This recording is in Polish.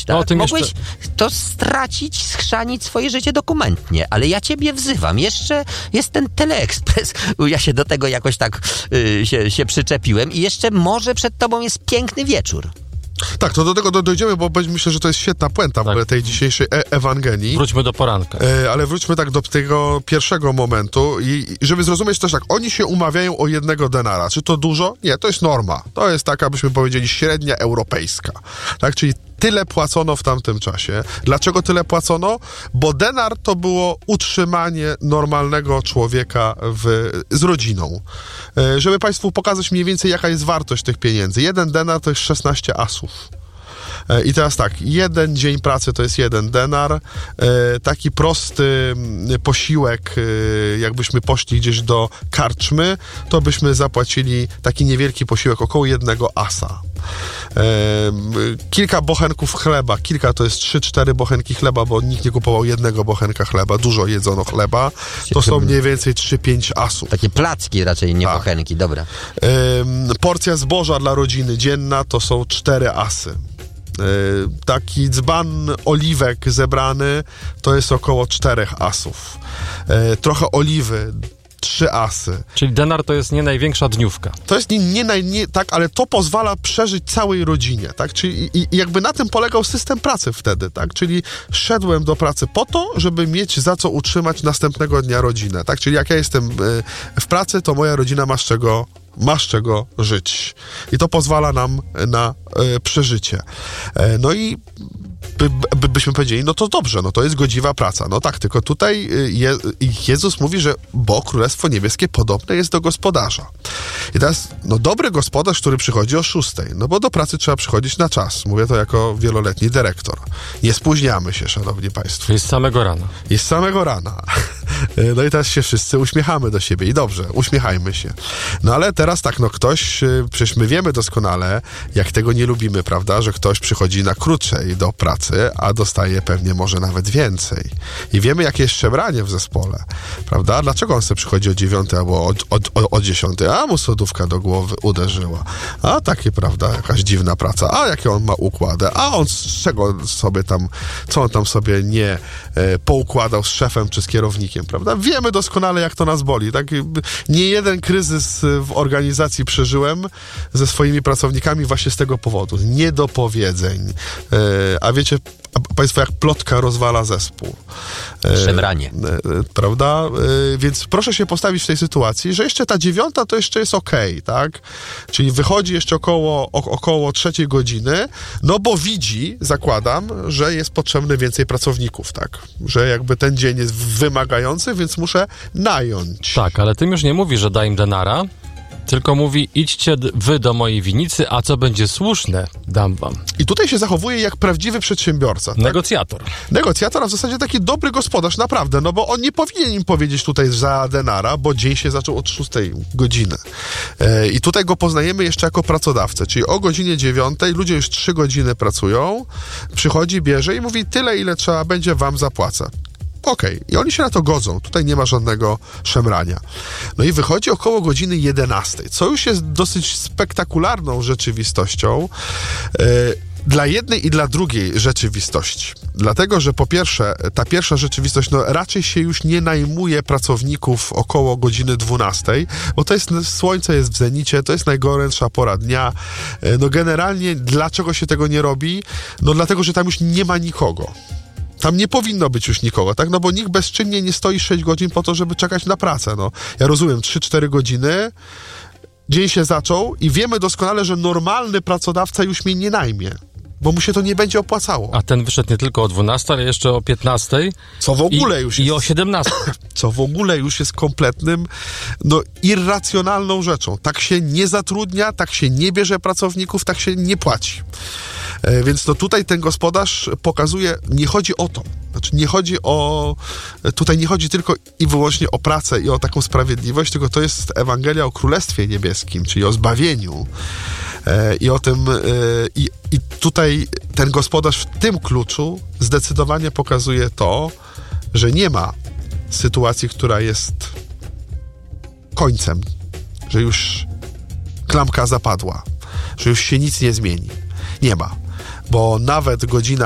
tak? No, Mogłeś to stracić, schrzanić swoje życie dokumentnie, ale ja ciebie wzywam. Jeszcze jest ten Teleekspres. Ja się do tego jakoś tak się przyczepiłem i jeszcze może przed tobą jest piękny wieczór. Tak, to do tego dojdziemy, bo myślę, że to jest świetna puenta w tej dzisiejszej Ewangelii. Wróćmy do poranka. Ale wróćmy tak do tego pierwszego momentu i żeby zrozumieć też tak, oni się umawiają o 1 denara. Czy to dużo? Nie, to jest norma. To jest taka, byśmy powiedzieli, średnia europejska. Tak, czyli tyle płacono w tamtym czasie. Dlaczego tyle płacono? Bo denar to było utrzymanie normalnego człowieka z rodziną. Żeby Państwu pokazać mniej więcej, jaka jest wartość tych pieniędzy. 1 denar to jest 16 asów. I teraz tak, 1 dzień pracy to jest 1 denar. Taki prosty posiłek, jakbyśmy poszli gdzieś do karczmy, to byśmy zapłacili taki niewielki posiłek, około 1 asa. Kilka bochenków chleba, to jest 3-4 bochenki chleba, bo nikt nie kupował 1 bochenka chleba, dużo jedzono chleba, to są mniej więcej 3-5 asów. Takie placki raczej, nie bochenki, dobra. Porcja zboża dla rodziny dzienna to są 4 asy. Taki dzban oliwek zebrany to jest około 4 asów. Trochę oliwy, 3 asy. Czyli denar to jest nie największa dniówka. To jest tak, ale to pozwala przeżyć całej rodzinie, tak? Czyli i jakby na tym polegał system pracy wtedy, tak? Czyli szedłem do pracy po to, żeby mieć za co utrzymać następnego dnia rodzinę, tak? Czyli jak ja jestem w pracy, to moja rodzina ma z czego żyć. I to pozwala nam na przeżycie. No i byśmy powiedzieli, no to dobrze, no to jest godziwa praca. No tak, tylko tutaj Jezus mówi, że bo Królestwo Niebieskie podobne jest do gospodarza. I teraz, no dobry gospodarz, który przychodzi o 6:00, no bo do pracy trzeba przychodzić na czas. Mówię to jako wieloletni dyrektor. Nie spóźniamy się, szanowni państwo. Jest samego rana. Jest samego rana. No i teraz się wszyscy uśmiechamy do siebie i dobrze, uśmiechajmy się. No ale teraz tak, no ktoś, przecież my wiemy doskonale, jak tego nie lubimy, prawda, że ktoś przychodzi na krócej do pracy, a dostaje pewnie może nawet więcej. I wiemy, jakie jest szemranie w zespole, prawda? Dlaczego on sobie przychodzi o 9:00 albo o 10:00? A mu sodówka do głowy uderzyła. A takie, prawda, jakaś dziwna praca. A jakie on ma układy? A on z czego sobie tam, co on tam sobie nie poukładał z szefem czy z kierownikiem, prawda? Wiemy doskonale, jak to nas boli. Tak? Nie jeden kryzys w organizacji przeżyłem ze swoimi pracownikami właśnie z tego powodu. Niedopowiedzeń. A wiecie Państwo, jak plotka rozwala zespół. Szemranie. Prawda? Więc proszę się postawić w tej sytuacji, że jeszcze ta 9:00 to jeszcze jest okej, tak? Czyli wychodzi jeszcze około 3:00 godziny, no bo widzi, zakładam, że jest potrzebne więcej pracowników, tak? Że jakby ten dzień jest wymagający, więc muszę nająć. Tak, ale tym już nie mówi, że daj im denara, tylko mówi, idźcie wy do mojej winnicy, a co będzie słuszne, dam wam. I tutaj się zachowuje jak prawdziwy przedsiębiorca. Tak? Negocjator. Negocjator, a w zasadzie taki dobry gospodarz, naprawdę, no bo on nie powinien im powiedzieć tutaj za denara, bo dzień się zaczął od 6:00 godziny. I tutaj go poznajemy jeszcze jako pracodawcę, czyli o godzinie 9:00 ludzie już 3 godziny pracują, przychodzi, bierze i mówi tyle, ile trzeba będzie, wam zapłacę. Okej. I oni się na to godzą. Tutaj nie ma żadnego szemrania. No i wychodzi około godziny 11:00, co już jest dosyć spektakularną rzeczywistością dla jednej i dla drugiej rzeczywistości. Dlatego, że po pierwsze, ta pierwsza rzeczywistość, no raczej się już nie najmuje pracowników około godziny 12:00, bo to jest, słońce jest w zenicie, to jest najgorętsza pora dnia. No generalnie, dlaczego się tego nie robi? No dlatego, że tam już nie ma nikogo. Tam nie powinno być już nikogo, tak? No bo nikt bezczynnie nie stoi 6 godzin po to, żeby czekać na pracę, no. Ja rozumiem, 3-4 godziny, dzień się zaczął i wiemy doskonale, że normalny pracodawca już mnie nie najmie, bo mu się to nie będzie opłacało. A ten wyszedł nie tylko o 12:00, ale jeszcze o 15:00. Co w ogóle już jest... I o 17:00. Co w ogóle już jest kompletnym, no, irracjonalną rzeczą. Tak się nie zatrudnia, tak się nie bierze pracowników, tak się nie płaci. Więc no tutaj ten gospodarz pokazuje, nie chodzi o to. Znaczy tutaj nie chodzi tylko i wyłącznie o pracę i o taką sprawiedliwość, tylko to jest Ewangelia o Królestwie Niebieskim, czyli o zbawieniu. I o tym, i tutaj ten gospodarz w tym kluczu zdecydowanie pokazuje to, że nie ma sytuacji, która jest końcem, że już klamka zapadła, że już się nic nie zmieni. Nie ma, bo nawet godzina